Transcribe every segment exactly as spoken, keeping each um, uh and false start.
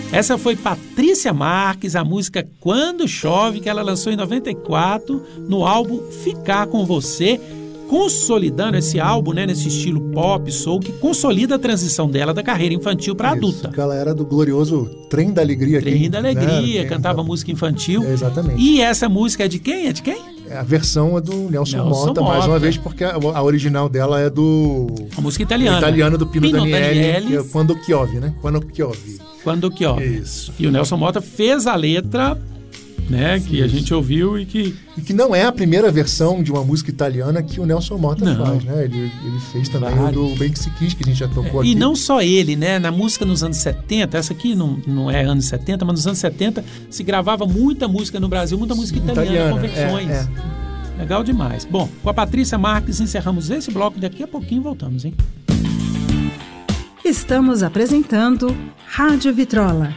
Essa foi Patrícia Marques, a música Quando Chove, que ela lançou em noventa e quatro no álbum Ficar Com Você, consolidando esse álbum, né, nesse estilo pop, soul, que consolida a transição dela da carreira infantil para adulta. Ela era do glorioso Trem da Alegria. Trem aqui, da Alegria, né? cantava Trem... música infantil. É, exatamente. E essa música é de quem? É de quem? A versão é do Nelson, Nelson Motta, Motta, mais uma vez, porque a, a original dela é do... A música italiana. Italiana do Pino, Pino Daniele, Daniele. que é Quando Chove, né? Quando Chove. Quando Chove. Isso. E o Nelson Motta fez a letra, né, que Isso. a gente ouviu e que... E que não é a primeira versão de uma música italiana que o Nelson Motta não. faz, né? Ele, ele fez também claro. o do Bem Que Se Quis, que a gente já tocou é, aqui. E não só ele, né? Na música nos anos setenta, essa aqui não, não é anos setenta, mas nos anos setenta se gravava muita música no Brasil, muita música italiana, italiana com versões. É, é. Legal demais. Bom, com a Patrícia Marques encerramos esse bloco, daqui a pouquinho voltamos, hein? Estamos apresentando Rádio Vitrola.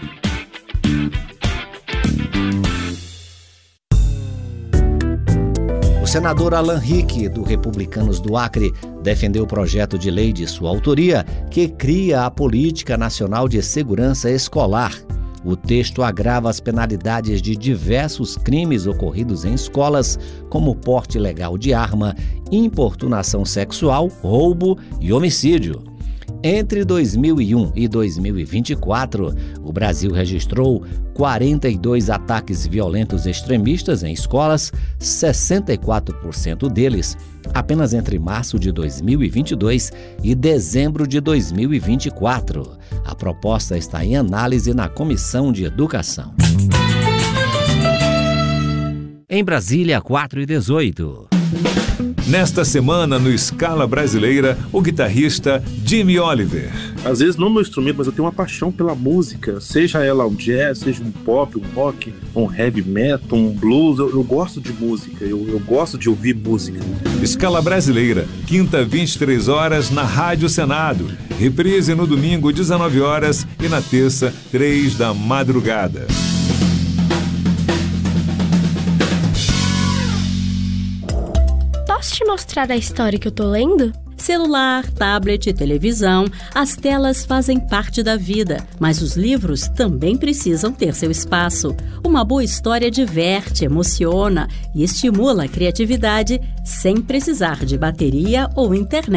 O senador Alan Rick, do Republicanos do Acre, defendeu o projeto de lei de sua autoria que cria a Política Nacional de Segurança Escolar. O texto agrava as penalidades de diversos crimes ocorridos em escolas, como porte ilegal de arma, importunação sexual, roubo e homicídio. Entre dois mil e um e dois mil e vinte e quatro, o Brasil registrou quarenta e dois ataques violentos extremistas em escolas, sessenta e quatro por cento deles apenas entre março de dois mil e vinte e dois e dezembro de dois mil e vinte e quatro. A proposta está em análise na Comissão de Educação. Em Brasília, quatro e dezoito. Nesta semana, no Escala Brasileira, o guitarrista Jimmy Oliver. Às vezes não meu instrumento, mas eu tenho uma paixão pela música, seja ela um jazz, seja um pop, um rock, um heavy metal, um blues. Eu, eu gosto de música, eu, eu gosto de ouvir música. Escala Brasileira, quinta, vinte e três horas, na Rádio Senado. Reprise no domingo, dezenove horas, e na terça, três da madrugada. Posso te mostrar a história que eu tô lendo? Celular, tablet e televisão, as telas fazem parte da vida, mas os livros também precisam ter seu espaço. Uma boa história diverte, emociona e estimula a criatividade sem precisar de bateria ou internet.